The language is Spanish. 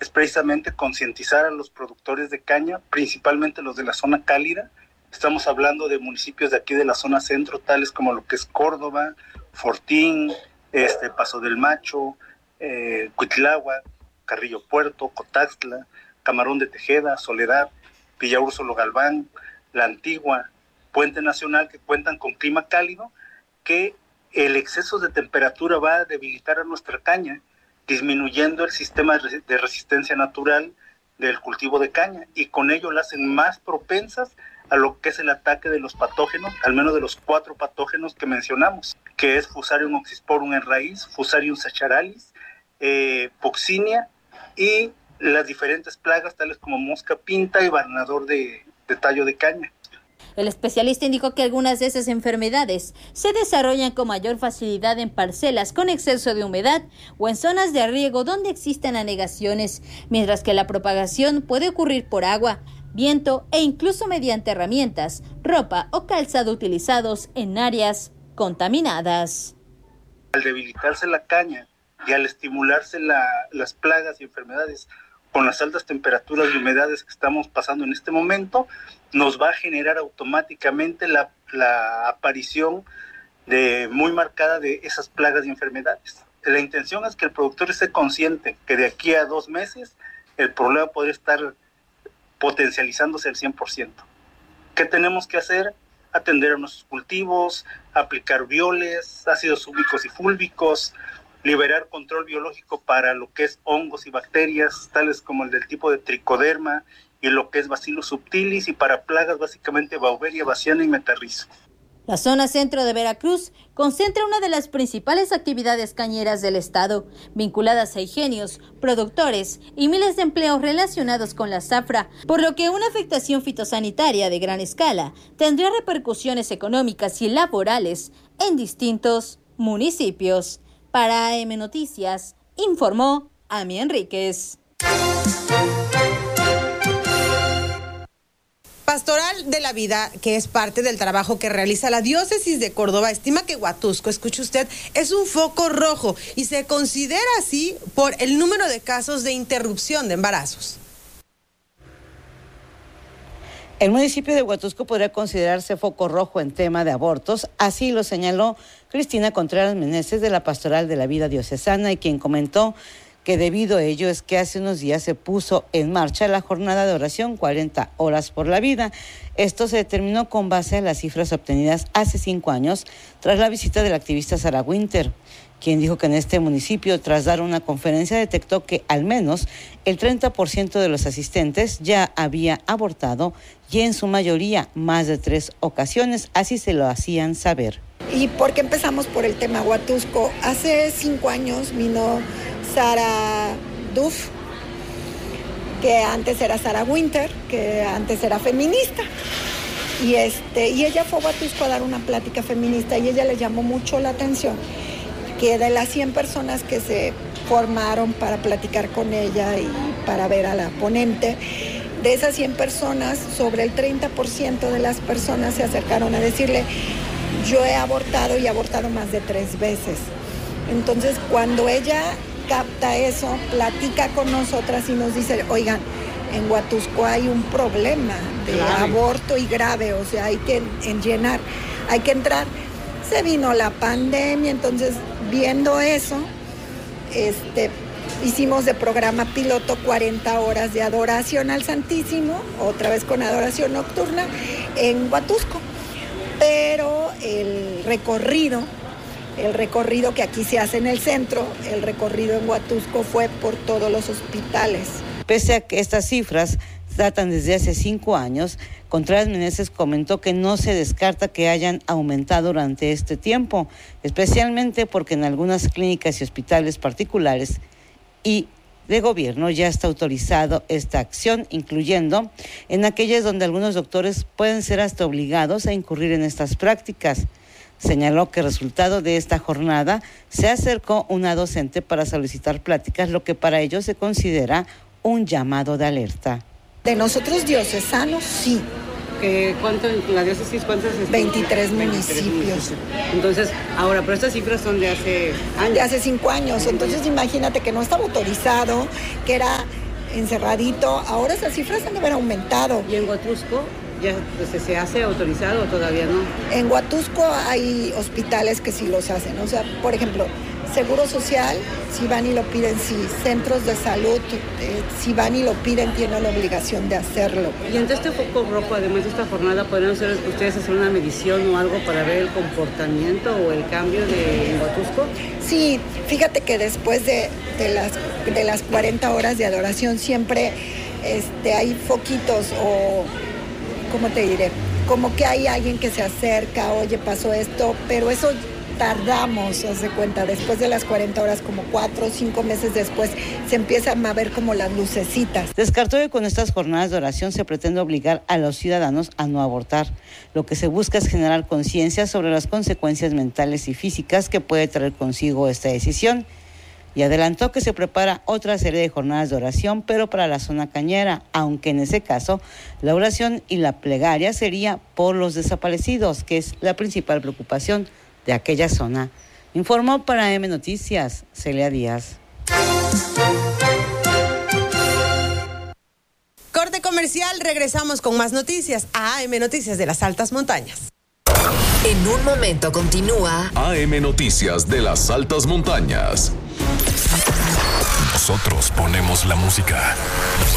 es precisamente concientizar a los productores de caña, principalmente los de la zona cálida. Estamos hablando de municipios de aquí de la zona centro, tales como lo que es Córdoba, Fortín, Paso del Macho, Cuitláhuac, Carrillo Puerto, Cotaxtla, Camarón de Tejeda, Soledad, Villa Úrsula Galván, La Antigua, Puente Nacional, que cuentan con clima cálido, que el exceso de temperatura va a debilitar a nuestra caña, disminuyendo el sistema de resistencia natural del cultivo de caña, y con ello la hacen más propensas a lo que es el ataque de los patógenos, al menos de los 4 patógenos que mencionamos, que es Fusarium oxysporum en raíz, Fusarium sacharalis, Poxinia y las diferentes plagas tales como mosca pinta y barrenador de tallo de caña. El especialista indicó que algunas de esas enfermedades se desarrollan con mayor facilidad en parcelas con exceso de humedad o en zonas de riego donde existen anegaciones, mientras que la propagación puede ocurrir por agua, viento e incluso mediante herramientas, ropa o calzado utilizados en áreas contaminadas. Al debilitarse la caña y al estimularse las plagas y enfermedades con las altas temperaturas y humedades que estamos pasando en este momento, nos va a generar automáticamente la aparición muy marcada de esas plagas y enfermedades. La intención es que el productor esté consciente que de aquí a 2 meses el problema podría estar potencializándose al 100%. ¿Qué tenemos que hacer? Atender a nuestros cultivos, aplicar bioles, ácidos húmicos y fúlbicos, liberar control biológico para lo que es hongos y bacterias, tales como el del tipo de tricoderma y lo que es Bacillus subtilis, y para plagas básicamente Beauveria, baciana y metarrizo. La zona centro de Veracruz concentra una de las principales actividades cañeras del estado, vinculadas a ingenios, productores y miles de empleos relacionados con la zafra, por lo que una afectación fitosanitaria de gran escala tendría repercusiones económicas y laborales en distintos municipios. Para AM Noticias, informó Ami Enríquez. Pastoral de la Vida, que es parte del trabajo que realiza la Diócesis de Córdoba, estima que Huatusco, escuche usted, es un foco rojo y se considera así por el número de casos de interrupción de embarazos. El municipio de Huatusco podría considerarse foco rojo en tema de abortos, así lo señaló Cristina Contreras Meneses de la Pastoral de la Vida Diocesana, y quien comentó que debido a ello es que hace unos días se puso en marcha la jornada de oración 40 horas por la vida. Esto se determinó con base a las cifras obtenidas hace 5 años tras la visita del activista Sarah Winter, quien dijo que en este municipio, tras dar una conferencia, detectó que al menos el 30% de los asistentes ya había abortado, y en su mayoría más de 3 ocasiones, así se lo hacían saber. ¿Y por qué empezamos por el tema Huatusco? Hace 5 años vino Sarah Duff, que antes era Sarah Winter, que antes era feminista. Y ella fue a Huatusco a dar una plática feminista, y ella le llamó mucho la atención que de las 100 personas que se formaron para platicar con ella y para ver a la ponente, de esas 100 personas, sobre el 30% de las personas se acercaron a decirle: yo he abortado y he abortado más de 3 veces. Entonces, cuando ella capta eso, platica con nosotras y nos dice: oigan, en Huatusco hay un problema de aborto y grave, o sea, hay que llenar, hay que entrar. Se vino la pandemia, entonces viendo eso, hicimos de programa piloto 40 horas de adoración al Santísimo, otra vez con adoración nocturna en Huatusco. Pero el recorrido que aquí se hace en el centro, el recorrido en Huatusco fue por todos los hospitales. Pese a que estas cifras datan desde hace 5 años, Contreras Meneses comentó que no se descarta que hayan aumentado durante este tiempo, especialmente porque en algunas clínicas y hospitales particulares y de gobierno ya está autorizado esta acción, incluyendo en aquellas donde algunos doctores pueden ser hasta obligados a incurrir en estas prácticas. Señaló que resultado de esta jornada se acercó una docente para solicitar pláticas, lo que para ellos se considera un llamado de alerta. De nosotros diocesanos, sí. ¿Cuánto en la diócesis? ¿Cuántos? 23 municipios. Entonces, ahora, pero estas cifras son de hace años. De hace 5 años. Entonces, imagínate que no estaba autorizado, que era encerradito. Ahora esas cifras han de haber aumentado. ¿Y en Huatusco ya se hace autorizado o todavía no? En Huatusco hay hospitales que sí los hacen. O sea, por ejemplo, Seguro Social, si van y lo piden, sí. Centros de salud, si van y lo piden, tienen la obligación de hacerlo. Y ante este foco rojo, además de esta jornada, ¿podrían ustedes hacer una medición o algo para ver el comportamiento o el cambio en Huatusco? Sí, fíjate que después de las 40 horas de adoración siempre hay foquitos o, ¿cómo te diré? Como que hay alguien que se acerca, oye, pasó esto, pero eso tardamos, haz de cuenta, después de las 40 horas, como 4 o 5 meses después, se empiezan a ver como las lucecitas. Descartó que con estas jornadas de oración se pretende obligar a los ciudadanos a no abortar. Lo que se busca es generar conciencia sobre las consecuencias mentales y físicas que puede traer consigo esta decisión. Y adelantó que se prepara otra serie de jornadas de oración, pero para la zona cañera, aunque en ese caso la oración y la plegaria sería por los desaparecidos, que es la principal preocupación de aquella zona. Informó para AM Noticias, Celia Díaz. Corte comercial, regresamos con más noticias a AM Noticias de las Altas Montañas. En un momento continúa AM Noticias de las Altas Montañas. Nosotros ponemos la música.